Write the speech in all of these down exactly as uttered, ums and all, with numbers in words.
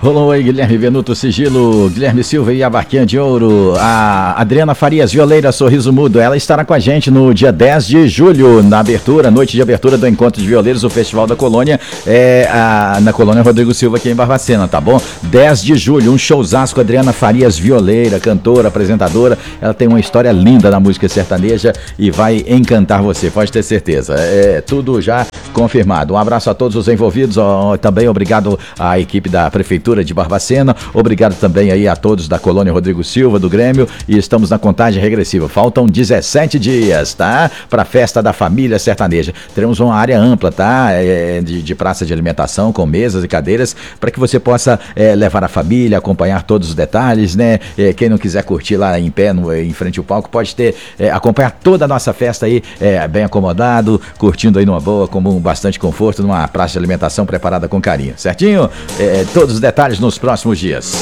Rolou aí Guilherme Venuto Sigilo, Guilherme Silva e a Barquinha de Ouro. A Adriana Farias Violeira Sorriso Mudo, ela estará com a gente no dia dez de julho, na abertura, noite de abertura do Encontro de Violeiros, o Festival da Colônia, é, a, na Colônia Rodrigo Silva aqui em Barbacena, tá bom? dez de julho, um showzaço com a Adriana Farias Violeira, cantora, apresentadora. Ela tem uma história linda na música sertaneja e vai encantar você, pode ter certeza. É tudo já confirmado. Um abraço a todos os envolvidos, ó, também obrigado à equipe da Prefeitura de Barbacena, obrigado também aí a todos da Colônia Rodrigo Silva, do Grêmio, e estamos na contagem regressiva. Faltam dezessete dias, tá? Para a festa da família sertaneja. Teremos uma área ampla, tá? É, de, de praça de alimentação, com mesas e cadeiras, para que você possa é, levar a família, acompanhar todos os detalhes, né? É, quem não quiser curtir lá em pé, no, em frente ao palco, pode ter, é, acompanhar toda a nossa festa aí, é, bem acomodado, curtindo aí numa boa, com bastante conforto, numa praça de alimentação preparada com carinho, certinho? É, todos os detalhes nos próximos dias.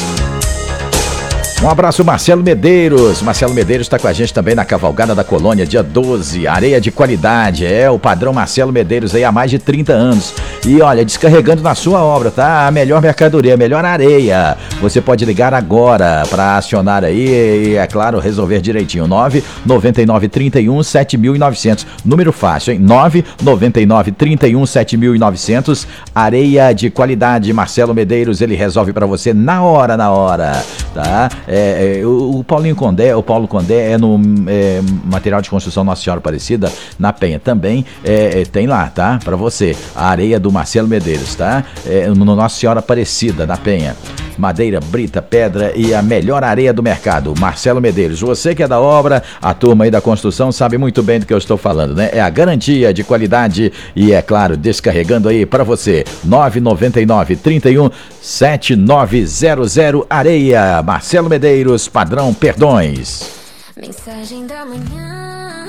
Um abraço, Marcelo Medeiros. Marcelo Medeiros está com a gente também na Cavalgada da Colônia, dia doze. Areia de qualidade, é o padrão Marcelo Medeiros aí há mais de trinta anos. E olha, descarregando na sua obra, tá? A melhor mercadoria, a melhor areia. Você pode ligar agora para acionar aí e, é claro, resolver direitinho. nove nove nove, trinta e um, sete mil e novecentos. Número fácil, hein? nove nove nove, trinta e um, sete mil e novecentos. Areia de qualidade, Marcelo Medeiros, ele resolve para você na hora, na hora, tá? É, é, o, o Paulinho Condé, o Paulo Condé é no é, material de construção Nossa Senhora Aparecida, na Penha também, é, é, tem lá, tá? Pra você, a areia do Marcelo Medeiros, tá? É, no Nossa Senhora Aparecida, na Penha. Madeira, brita, pedra e a melhor areia do mercado, Marcelo Medeiros. Você que é da obra, a turma aí da construção sabe muito bem do que eu estou falando, né? É a garantia de qualidade e, é claro, descarregando aí pra você. nove nove nove, trinta e um, sete nove zero zero, areia, Marcelo Medeiros, padrão Perdões. Mensagem da manhã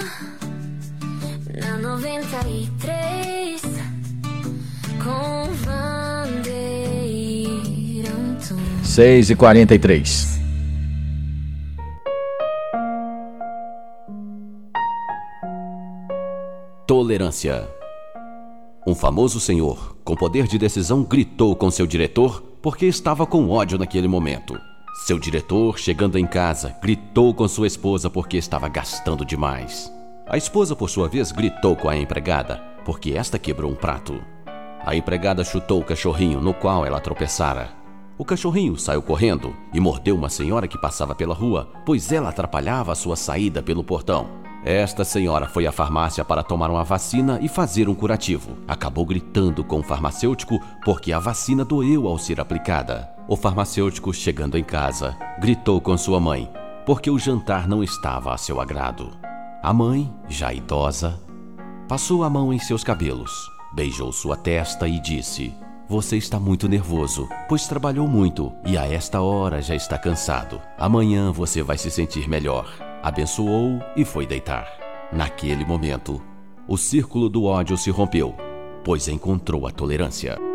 na noventa e três com Vandeir Antunes. seis e quarenta e três. Tolerância. Um famoso senhor com poder de decisão gritou com seu diretor porque estava com ódio naquele momento. Seu diretor, chegando em casa, gritou com sua esposa porque estava gastando demais. A esposa, por sua vez, gritou com a empregada porque esta quebrou um prato. A empregada chutou o cachorrinho no qual ela tropeçara. O cachorrinho saiu correndo e mordeu uma senhora que passava pela rua, pois ela atrapalhava a sua saída pelo portão. Esta senhora foi à farmácia para tomar uma vacina e fazer um curativo. Acabou gritando com o farmacêutico porque a vacina doeu ao ser aplicada. O farmacêutico, chegando em casa, gritou com sua mãe porque o jantar não estava a seu agrado. A mãe, já idosa, passou a mão em seus cabelos, beijou sua testa e disse: "Você está muito nervoso, pois trabalhou muito e a esta hora já está cansado. Amanhã você vai se sentir melhor." Abençoou e foi deitar. Naquele momento, o círculo do ódio se rompeu, pois encontrou a tolerância.